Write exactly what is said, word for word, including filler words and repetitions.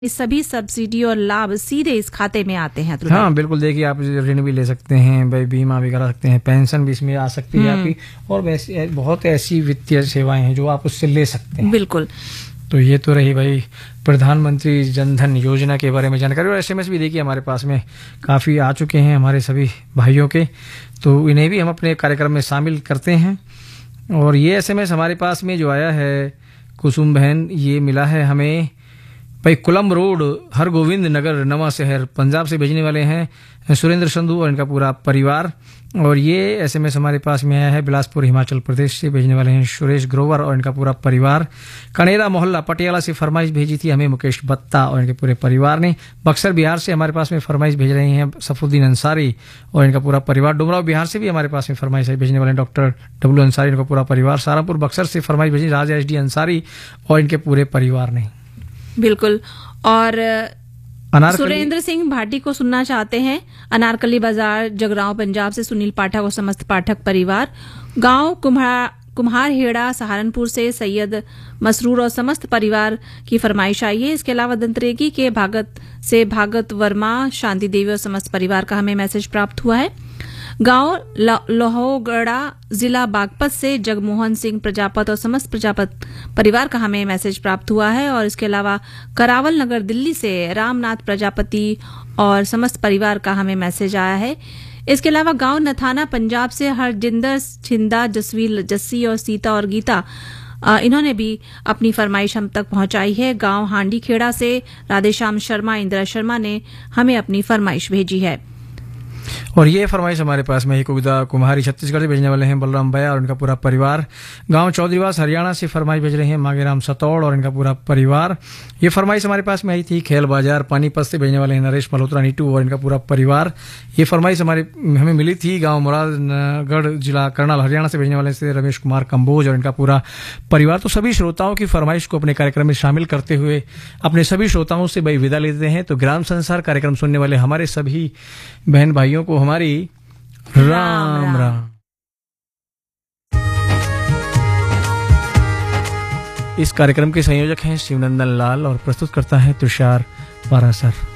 इस सभी सब्सिडी और लाभ सीधे इस खाते में आते हैं। हाँ बिल्कुल, देखिए आप ऋण भी ले सकते हैं, भाई बीमा भी करा सकते हैं, पेंशन भी इसमें आ सकती है आपकी, और वैसे बहुत ऐसी वित्तीय सेवाएं हैं जो आप उससे ले सकते हैं। बिल्कुल। तो ये तो रही भाई प्रधानमंत्री जन धन योजना के बारे में जानकारी। और एसएमएस भी देखिए हमारे पास में काफ़ी आ चुके हैं हमारे सभी भाइयों के, तो इन्हें भी हम अपने कार्यक्रम में शामिल करते हैं। और ये एसएमएस हमारे पास में जो आया है कुसुम बहन, ये मिला है हमें भाई कुलम रोड हरगोविंद नगर नवा शहर पंजाब से भेजने वाले हैं सुरेंद्र संधू और इनका पूरा परिवार। और ये एसएमएस हमारे पास में आया है बिलासपुर हिमाचल प्रदेश से भेजने वाले हैं सुरेश ग्रोवर और इनका पूरा परिवार। कनेरा मोहल्ला पटियाला से फरमाइश भेजी थी हमें मुकेश बत्ता और इनके पूरे परिवार ने। बक्सर बिहार से हमारे पास में फरमाइश भेज रहे हैं सफुद्दीन अंसारी और इनका पूरा परिवार। डुमराव बिहार से भी हमारे पास में फरमाइश भेजने वाले डॉक्टर डब्लू अंसारी इनका पूरा परिवार। सहारनपुर बक्सर से फरमाइश भेजी राजा एच डी अंसारी और इनके पूरे परिवार ने। बिल्कुल। और सुरेंद्र सिंह भाटी को सुनना चाहते हैं अनारकली बाजार जगरांव पंजाब से सुनील पाठक और समस्त पाठक परिवार। गांव कुम्हार कुम्हारहेड़ा सहारनपुर से सैयद मसरूर और समस्त परिवार की फरमाइश आई है। इसके अलावा दंतरेगी के भागत से भागत वर्मा शांति देवी और समस्त परिवार का हमें मैसेज प्राप्त हुआ है। गांव लोहोगड़ा जिला बागपत से जगमोहन सिंह प्रजापत और समस्त प्रजापत परिवार का हमें मैसेज प्राप्त हुआ है। और इसके अलावा करावल नगर दिल्ली से रामनाथ प्रजापति और समस्त परिवार का हमें मैसेज आया है। इसके अलावा गांव नथाना पंजाब से हरजिंदर छिंदा जसवीर जस्सी और सीता और गीता इन्होंने भी अपनी फरमाइश हम तक पहुंचाई है। गांव हांडी खेड़ा से राधेश्याम शर्मा इंदिरा शर्मा ने हमें अपनी फरमाइश भेजी है। और ये फरमाइश हमारे पास में ही कुविदा कुम्हारी छत्तीसगढ़ से भेजने वाले हैं बलराम भैया और इनका पूरा परिवार। गांव चौधरीवास हरियाणा से फरमाइश भेज रहे हैं मांगेराम सतौड़ और इनका पूरा परिवार। ये फरमाइश हमारे पास में आई थी खेल बाजार पानीपत से भेजने वाले हैं नरेश मल्होत्रा नीटू और इनका पूरा परिवार। ये फरमाइश हमारे हमें मिली थी गांव मुरादगढ़ जिला करनाल हरियाणा से भेजने वाले से रमेश कुमार कंबोज और इनका पूरा परिवार। तो सभी श्रोताओं की फरमाइश को अपने कार्यक्रम में शामिल करते हुए अपने सभी श्रोताओं से भाई विदा लेते हैं। तो ग्राम संसार कार्यक्रम सुनने वाले हमारे सभी बहन भाइयों को हमारी राम राम। इस कार्यक्रम के संयोजक हैं शिवनंदन लाल और प्रस्तुत करता है तुषार पारासर।